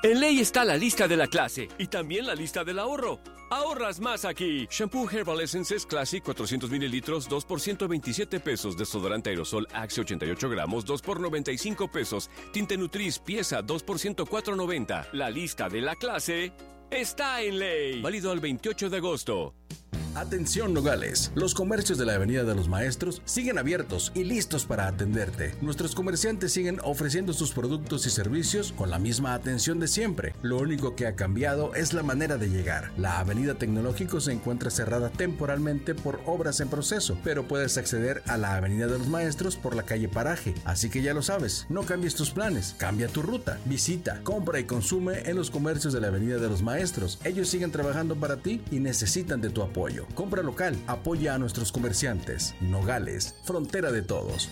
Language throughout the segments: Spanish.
En Ley está la lista de la clase y también la lista del ahorro. Ahorras más aquí. Shampoo Herbal Essences Classic 400 mililitros, 2 por 127 pesos. Desodorante aerosol Axe 88 gramos, 2 por 95 pesos. Tinte Nutris pieza 2 por 104.90. La lista de la clase está en Ley. Válido al 28 de agosto. Atención Nogales, los comercios de la Avenida de los Maestros siguen abiertos y listos para atenderte. Nuestros comerciantes siguen ofreciendo sus productos y servicios con la misma atención de siempre. Lo único que ha cambiado es la manera de llegar. La Avenida Tecnológico se encuentra cerrada temporalmente por obras en proceso, pero puedes acceder a la Avenida de los Maestros por la calle Paraje. Así que ya lo sabes, no cambies tus planes, cambia tu ruta. Visita, compra y consume en los comercios de la Avenida de los Maestros. Ellos siguen trabajando para ti y necesitan de tu apoyo. Compra local, apoya a nuestros comerciantes. Nogales, frontera de todos.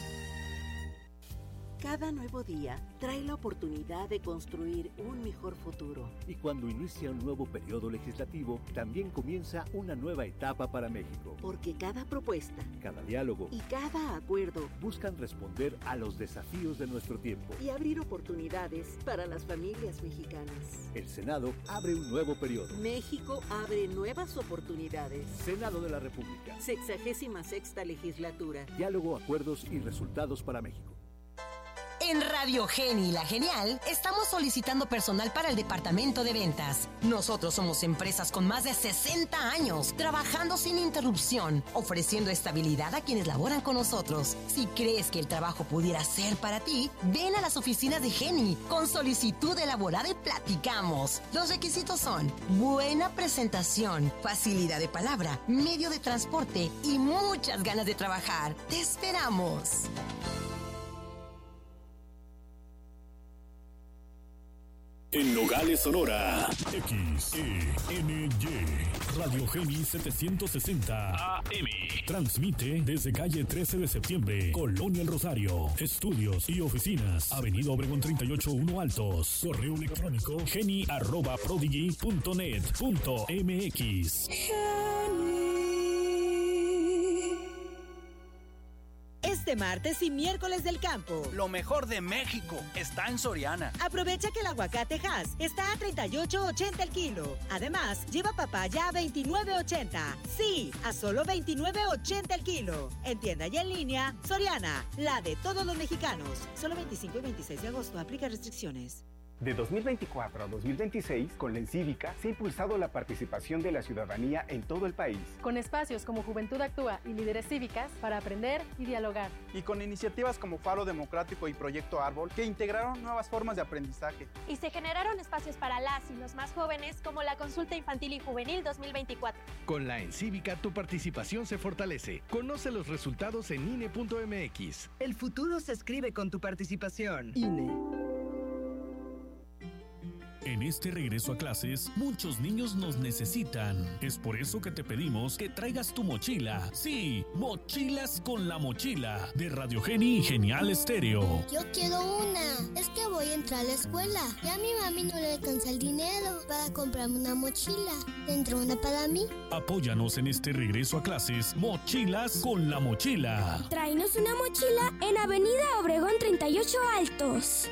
Cada nuevo día trae la oportunidad de construir un mejor futuro. Y cuando inicia un nuevo periodo legislativo, también comienza una nueva etapa para México. Porque cada propuesta, cada diálogo y cada acuerdo buscan responder a los desafíos de nuestro tiempo y abrir oportunidades para las familias mexicanas. El Senado abre un nuevo periodo. México abre nuevas oportunidades. Senado de la República. 66ª legislatura. Diálogo, acuerdos y resultados para México. En Radio Geni La Genial, estamos solicitando personal para el departamento de ventas. Nosotros somos empresas con más de 60 años, trabajando sin interrupción, ofreciendo estabilidad a quienes laboran con nosotros. Si crees que el trabajo pudiera ser para ti, ven a las oficinas de Geni con solicitud elaborada y platicamos. Los requisitos son buena presentación, facilidad de palabra, medio de transporte y muchas ganas de trabajar. ¡Te esperamos! En Nogales, Sonora, XENY, Radio Geni 760 AM. Transmite desde calle 13 de septiembre, Colonia El Rosario. Estudios y oficinas, Avenida Obregón 38-1 Altos. Correo electrónico geni@prodigy.net.mx. Este martes y miércoles del campo. Lo mejor de México está en Soriana. Aprovecha que el aguacate Hass está a $38.80 el kilo. Además, lleva papaya a $29.80. Sí, a solo $29.80 el kilo. En tienda y en línea, Soriana, la de todos los mexicanos. Solo 25 y 26 de agosto. Aplica restricciones. De 2024 a 2026, con la Encívica, se ha impulsado la participación de la ciudadanía en todo el país. Con espacios como Juventud Actúa y Líderes Cívicas para aprender y dialogar. Y con iniciativas como Faro Democrático y Proyecto Árbol, que integraron nuevas formas de aprendizaje. Y se generaron espacios para las y los más jóvenes, como la Consulta Infantil y Juvenil 2024. Con la Encívica, tu participación se fortalece. Conoce los resultados en INE.mx. El futuro se escribe con tu participación. INE. En este regreso a clases, muchos niños nos necesitan. Es por eso que te pedimos que traigas tu mochila. Sí, Mochilas con la Mochila, de Radio Geni y Genial Estéreo. Yo quiero una. Es que voy a entrar a la escuela. Y a mi mami no le alcanza el dinero para comprarme una mochila. ¿Tendrá una para mí? Apóyanos en este regreso a clases, Mochilas con la Mochila. Tráenos una mochila en Avenida Obregón 38 Altos.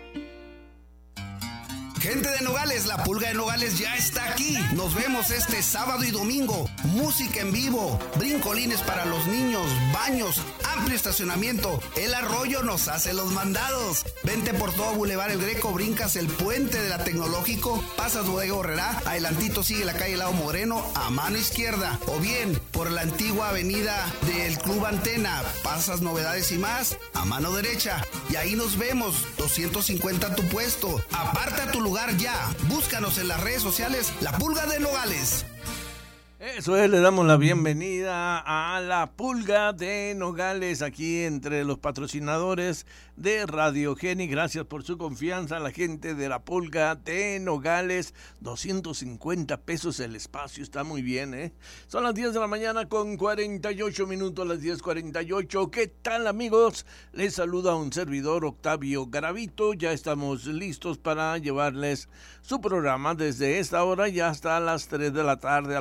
Gente de Nogales, la Pulga de Nogales ya está aquí. Nos vemos este sábado y domingo. Música en vivo, brincolines para los niños, baños, amplio estacionamiento. El Arroyo nos hace los mandados. Vente por todo Boulevard El Greco, brincas el puente de la Tecnológico, pasas Bodega Horrera, adelantito sigue la calle Lado Moreno a mano izquierda. O bien, por la antigua avenida del Club Antena, pasas Novedades y Más a mano derecha. Y ahí nos vemos, 250 tu puesto. Aparta tu lugar ya. Búscanos en las redes sociales, La Pulga de Nogales. Eso es, le damos la bienvenida a La Pulga de Nogales, aquí entre los patrocinadores de Radio Geni. Gracias por su confianza, la gente de La Pulga de Nogales. 250 pesos el espacio, está muy bien, ¿eh? Son las 10 de la mañana con 48 minutos, las 10:48. ¿Qué tal, amigos? Les saluda un servidor, Octavio Garavito. Ya estamos listos para llevarles su programa desde esta hora y hasta las 3 de la tarde, a las 2 de la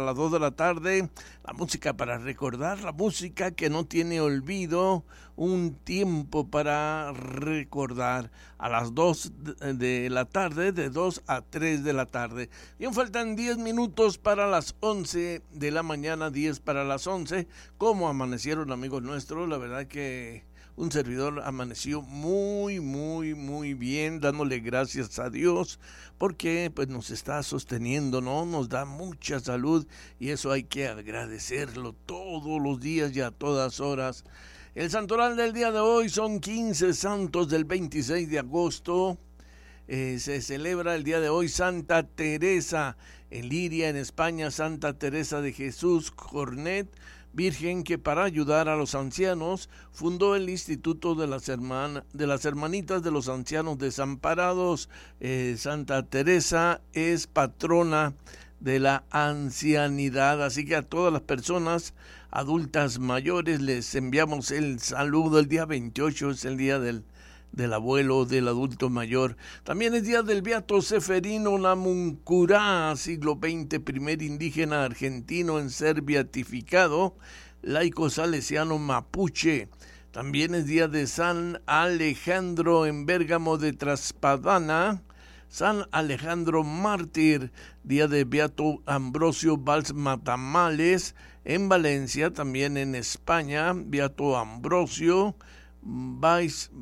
la tarde, la música para recordar, la música que no tiene olvido, un tiempo para recordar a las 2 de la tarde, de 2 a 3 de la tarde. Bien, faltan 10 minutos para las 11 de la mañana, 10 para las 11. ¿Cómo amanecieron, amigos nuestros? La verdad que un servidor amaneció muy bien, dándole gracias a Dios, porque pues nos está sosteniendo, ¿no? Nos da mucha salud y eso hay que agradecerlo todos los días y a todas horas. El santoral del día de hoy son 15 santos del 26 de agosto. Se celebra el día de hoy Santa Teresa en Liria, en España, Santa Teresa de Jesús Cornet, virgen que para ayudar a los ancianos fundó el Instituto de las Hermanitas de los Ancianos Desamparados. Santa Teresa es patrona de la ancianidad, así que a todas las personas adultas mayores les enviamos el saludo. El día 28 es el día del abuelo, del adulto mayor. También es día del beato Seferino Namuncurá, siglo XX, primer indígena argentino en ser beatificado, laico salesiano mapuche. También es día de San Alejandro en Bérgamo de Traspadana, San Alejandro mártir, día de beato Ambrosio Valls Matamales en Valencia, también en España, beato Ambrosio Valls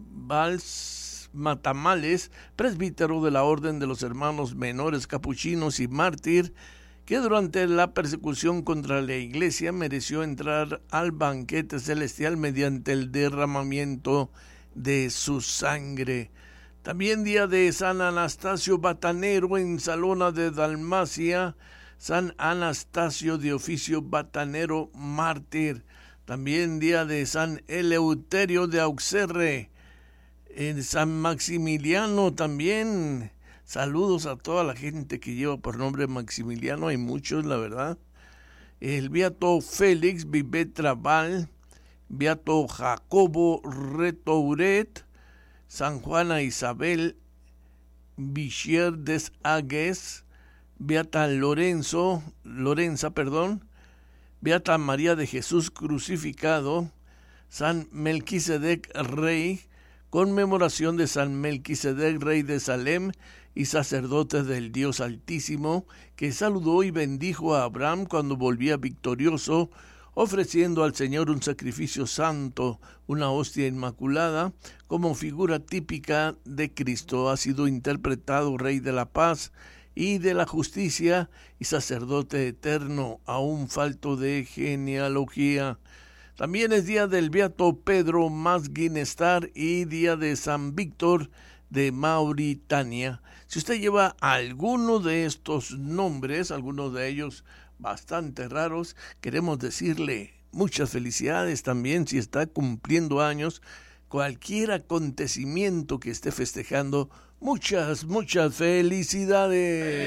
Matamales, presbítero de la Orden de los Hermanos Menores Capuchinos y mártir, que durante la persecución contra la Iglesia mereció entrar al banquete celestial mediante el derramamiento de su sangre. También día de San Anastasio Batanero en Salona de Dalmacia, San Anastasio de oficio batanero mártir. También día de San Eleuterio de Auxerre, en San Maximiliano también. Saludos a toda la gente que lleva por nombre Maximiliano, hay muchos, la verdad. El beato Félix Vivet Trabal, beato Jacobo Retouret, San Juana Isabel Bichier des Agues, beata Lorenza, beata María de Jesús crucificado, San Melquisedec Rey, conmemoración de San Melquisedec Rey de Salem y sacerdote del Dios Altísimo, que saludó y bendijo a Abraham cuando volvía victorioso, ofreciendo al Señor un sacrificio santo, una hostia inmaculada, como figura típica de Cristo. Ha sido interpretado Rey de la Paz y de la Justicia y sacerdote eterno, aún falto de genealogía. También es día del beato Pedro Masguinestar y día de San Víctor de Mauritania. Si usted lleva alguno de estos nombres, algunos de ellos bastante raros, queremos decirle muchas felicidades también si está cumpliendo años, cualquier acontecimiento que esté festejando, muchas felicidades.